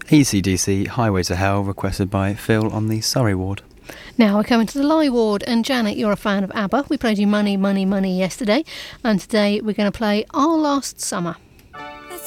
AC/DC Highway to Hell, requested by Phil on the Surrey ward. Now we're coming to the Lye ward, and Janet, you're a fan of ABBA. We played you Money, Money, Money yesterday, and today we're going to play Our Last Summer.